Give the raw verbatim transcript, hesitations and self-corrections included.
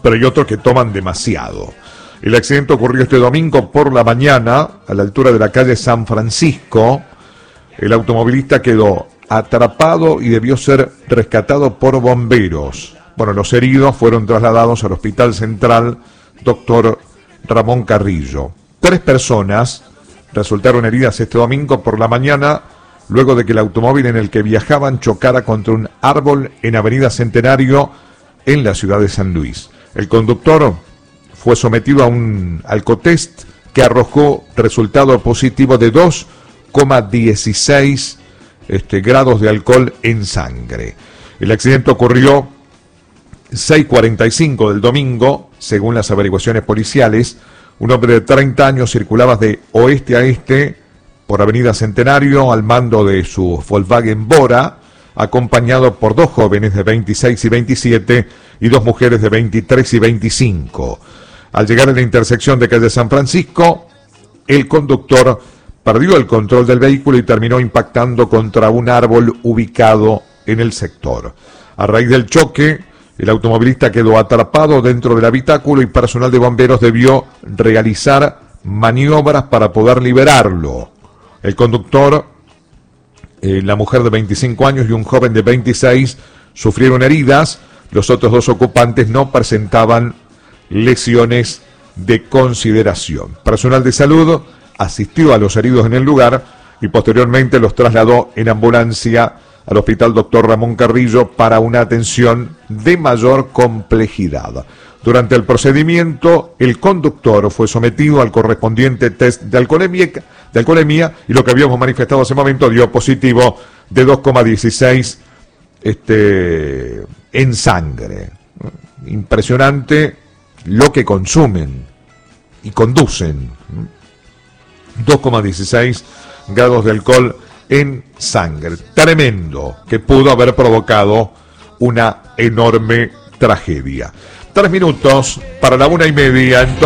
pero hay otros que toman demasiado. El accidente ocurrió este domingo por la mañana, a la altura de la calle San Francisco. El automovilista quedó atrapado y debió ser rescatado por bomberos. Bueno, los heridos fueron trasladados al Hospital Central Doctor Ramón Carrillo. Tres personas resultaron heridas este domingo por la mañana, luego de que el automóvil en el que viajaban chocara contra un árbol en Avenida Centenario, en la ciudad de San Luis. El conductor fue sometido a un alcotest que arrojó resultado positivo de dos coma dieciséis este, grados de alcohol en sangre. El accidente ocurrió seis cuarenta y cinco del domingo, según las averiguaciones policiales. Un hombre de treinta años circulaba de oeste a este por Avenida Centenario al mando de su Volkswagen Bora, acompañado por dos jóvenes de veintiséis y veintisiete y dos mujeres de veintitrés y veinticinco. Al llegar a la intersección de calle San Francisco, el conductor perdió el control del vehículo y terminó impactando contra un árbol ubicado en el sector. A raíz del choque, el automovilista quedó atrapado dentro del habitáculo y personal de bomberos debió realizar maniobras para poder liberarlo. El conductor, eh, la mujer de veinticinco años y un joven de veintiséis sufrieron heridas. Los otros dos ocupantes no presentaban lesiones de consideración. Personal de salud asistió a los heridos en el lugar y posteriormente los trasladó en ambulancia al Hospital Doctor Ramón Carrillo para una atención de mayor complejidad. Durante el procedimiento, el conductor fue sometido al correspondiente test de alcoholemia, de alcoholemia y lo que habíamos manifestado hace un momento dio positivo de dos coma dieciséis este, en sangre. Impresionante lo que consumen y conducen. dos coma dieciséis grados de alcohol en sangre. Tremendo, que pudo haber provocado una enorme tragedia. Tres minutos para la una y media. Entonces